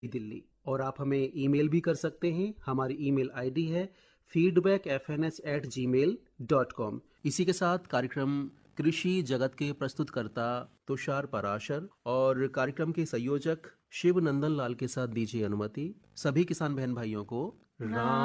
दिल्ली। और आप हमें ईमेल भी कर सकते हैं। हमारी ईमेल आईडी है feedbackfns@gmail.com। इसी के साथ कार्यक्रम कृषि जगत के प्रस्तुतकर्ता तुषार पराशर और कार्यक्रम के संयोजक शिव नंदन लाल के साथ दीजिए अनुमति। सभी किसान बहन भाइयों को राम